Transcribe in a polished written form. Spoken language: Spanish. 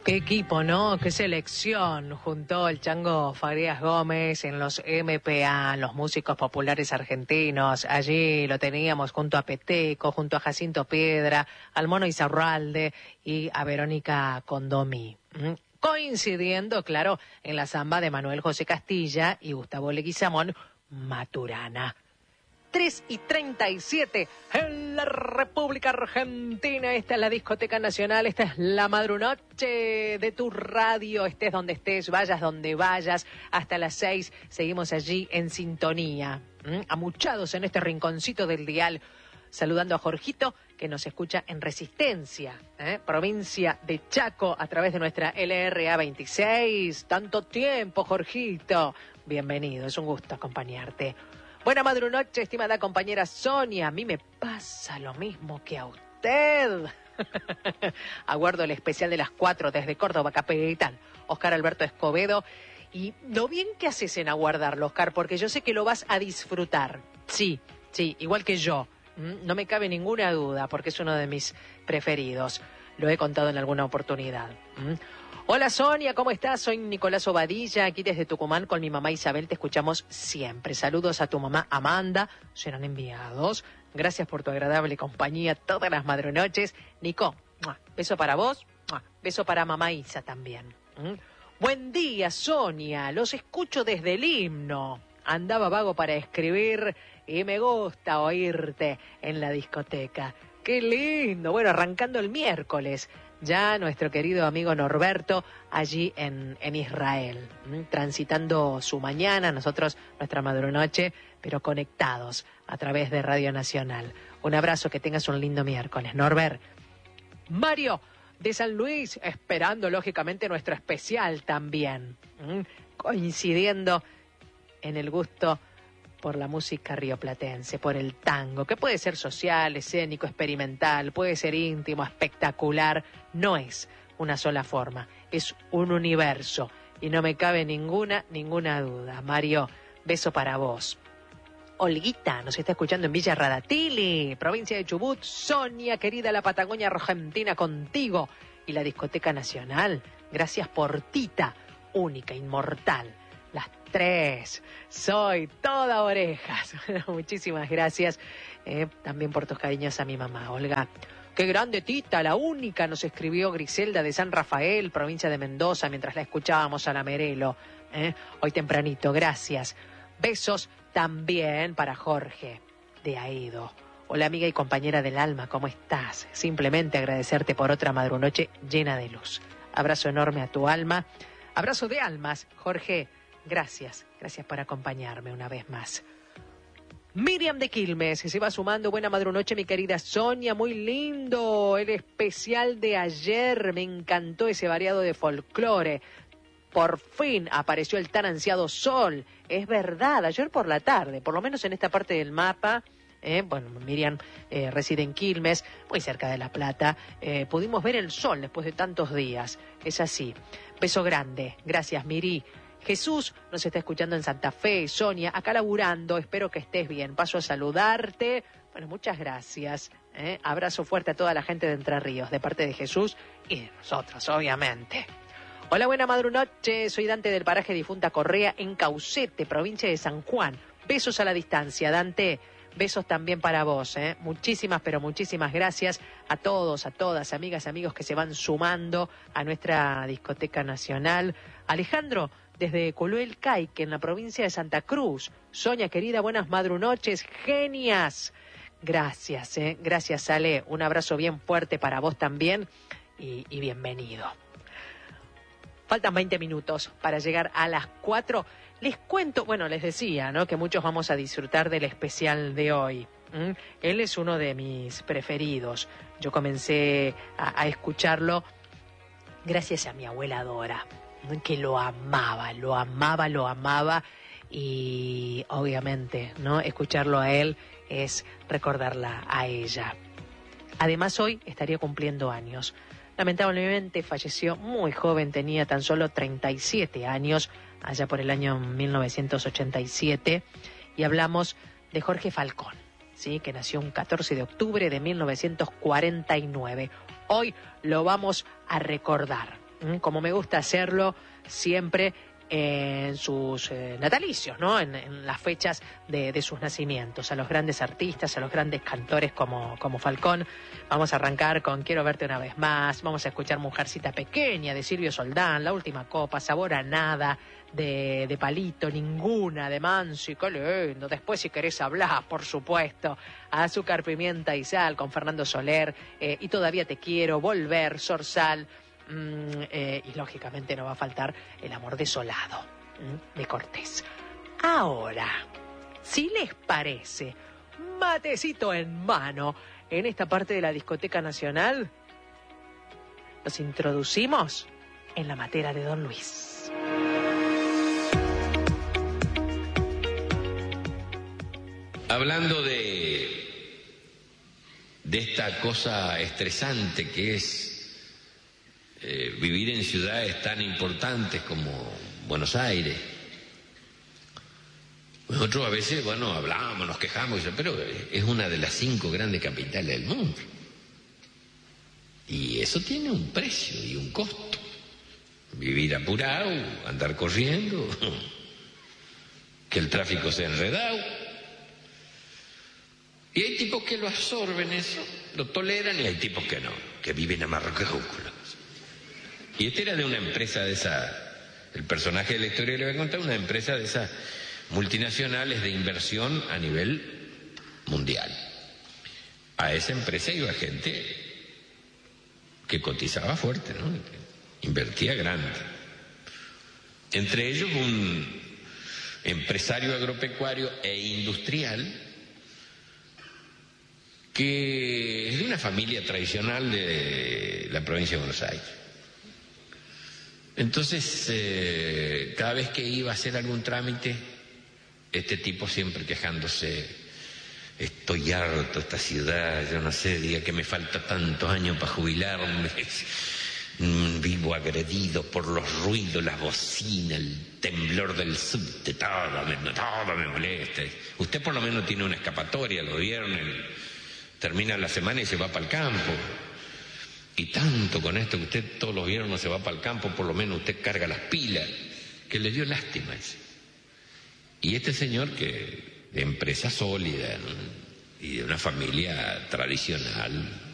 Qué equipo, ¿no? Qué selección. Juntó el Chango Farías Gómez en los MPA, los músicos populares argentinos. Allí lo teníamos junto a Peteco, junto a Jacinto Piedra, al Mono Izarralde y a Verónica Condomí. Coincidiendo, claro, en la samba de Manuel José Castilla y Gustavo Leguizamón, Maturana. 3:37 en la República Argentina. Esta es la Discoteca Nacional, esta es la madrunoche de tu radio. Estés donde estés, vayas donde vayas. Hasta las 6 seguimos allí en sintonía. Amuchados en este rinconcito del dial. Saludando a Jorgito, que nos escucha en Resistencia, provincia de Chaco, a través de nuestra LRA 26. Tanto tiempo, Jorgito. Bienvenido, es un gusto acompañarte. Buena madrunoche, estimada compañera Sonia. A mí me pasa lo mismo que a usted. Aguardo el especial de las 4 desde Córdoba, capital. Oscar Alberto Escobedo. Y lo bien que haces en aguardarlo, Oscar, porque yo sé que lo vas a disfrutar. Sí, igual que yo. No me cabe ninguna duda, porque es uno de mis preferidos. Lo he contado en alguna oportunidad. Hola Sonia, ¿cómo estás? Soy Nicolás Obadilla, aquí desde Tucumán con mi mamá Isabel, te escuchamos siempre. Saludos a tu mamá Amanda, serán enviados. Gracias por tu agradable compañía todas las madrunoches. Nico, beso para vos, beso para mamá Isa también. Buen día Sonia, los escucho desde el himno. Andaba vago para escribir y me gusta oírte en la discoteca. ¡Qué lindo! Bueno, arrancando el miércoles. Ya nuestro querido amigo Norberto allí en Israel, transitando su mañana, nosotros nuestra madrunoche, pero conectados a través de Radio Nacional. Un abrazo, que tengas un lindo miércoles, Norbert. Mario de San Luis, esperando lógicamente nuestro especial también, coincidiendo en el gusto por la música rioplatense, por el tango, que puede ser social, escénico, experimental, puede ser íntimo, espectacular. No es una sola forma, es un universo y no me cabe ninguna duda. Mario, beso para vos. Olguita nos está escuchando en Villa Radatili, provincia de Chubut. Sonia, querida, la Patagonia Argentina contigo y la Discoteca Nacional. Gracias por Tita, única, inmortal. Las 3, soy toda orejas. Muchísimas gracias también por tus cariños a mi mamá, Olga. Qué grande Tita, la única, nos escribió Griselda de San Rafael, provincia de Mendoza, mientras la escuchábamos a la Merelo. Hoy tempranito, gracias. Besos también para Jorge de Aedo. Hola amiga y compañera del alma, ¿cómo estás? Simplemente agradecerte por otra madrunoche llena de luz. Abrazo enorme a tu alma. Abrazo de almas, Jorge. Gracias por acompañarme una vez más. Miriam de Quilmes se va sumando. Buena madrunoche, mi querida Sonia, muy lindo el especial de ayer, me encantó ese variado de folclore. Por fin apareció el tan ansiado sol, es verdad, ayer por la tarde, por lo menos en esta parte del mapa. Miriam reside en Quilmes, muy cerca de La Plata. Pudimos ver el sol después de tantos días, es así. Beso grande, gracias Miri. Jesús nos está escuchando en Santa Fe. Sonia, acá laburando, espero que estés bien. Paso a saludarte. Bueno, muchas gracias. Abrazo fuerte a toda la gente de Entre Ríos, de parte de Jesús y de nosotros, obviamente. Hola, buena madrunoche. Soy Dante del paraje Difunta Correa, en Caucete, provincia de San Juan. Besos a la distancia, Dante. Besos también para vos. Muchísimas, pero muchísimas gracias a todos, a todas, amigas, amigos que se van sumando a nuestra Discoteca Nacional. Alejandro, desde Coluel Caique, en la provincia de Santa Cruz. Sonia, querida, buenas madrunoches, genias. Gracias, gracias, Ale. Un abrazo bien fuerte para vos también y bienvenido. Faltan 20 minutos para llegar a las 4. Les cuento, les decía, ¿no?, que muchos vamos a disfrutar del especial de hoy. Él es uno de mis preferidos. Yo comencé a escucharlo gracias a mi abuela Dora, que lo amaba y obviamente, ¿no?, escucharlo a él es recordarla a ella. Además hoy estaría cumpliendo años. Lamentablemente falleció muy joven, tenía tan solo 37 años, allá por el año 1987, y hablamos de Jorge Falcón, ¿sí?, que nació un 14 de octubre de 1949. Hoy lo vamos a recordar. como me gusta hacerlo siempre en sus natalicios, ¿no? En las fechas de sus nacimientos, a los grandes artistas, a los grandes cantores como Falcón. Vamos a arrancar con Quiero verte una vez más, vamos a escuchar Mujercita Pequeña de Silvio Soldán, La última copa, Sabor a nada de Palito, Ninguna de Mansi, qué lindo. Después, si querés hablar, por supuesto, Azúcar, Pimienta y Sal con Fernando Soler, y Todavía te quiero, Volver, Zorzal. Y lógicamente no va a faltar El amor desolado, de Cortés. Ahora, si les parece, matecito en mano, en esta parte de la Discoteca Nacional, los introducimos en la matera de Don Luis. Hablando de esta cosa estresante que es vivir en ciudades tan importantes como Buenos Aires. Nosotros a veces, hablamos, nos quejamos, pero es una de las 5 grandes capitales del mundo. Y eso tiene un precio y un costo. Vivir apurado, andar corriendo, que el tráfico sea enredado. Y hay tipos que lo absorben eso, lo toleran, y hay tipos que no, que viven amarrados. Y este era de una empresa de esa, el personaje de la historia le voy a contar, una empresa de esas multinacionales de inversión a nivel mundial. A esa empresa iba gente que cotizaba fuerte, ¿no? Invertía grande. Entre ellos un empresario agropecuario e industrial que es de una familia tradicional de la provincia de Buenos Aires. Entonces, cada vez que iba a hacer algún trámite, este tipo siempre quejándose: estoy harto de esta ciudad, yo no sé, diga que me falta tantos años para jubilarme, vivo agredido por los ruidos, las bocinas, el temblor del subte, todo me molesta. Usted por lo menos tiene una escapatoria, los viernes, termina la semana y se va para el campo. Y tanto con esto que usted todos los viernes se va para el campo, por lo menos usted carga las pilas, que le dio lástima ese. Y este señor, que de empresa sólida, ¿no? Y de una familia tradicional,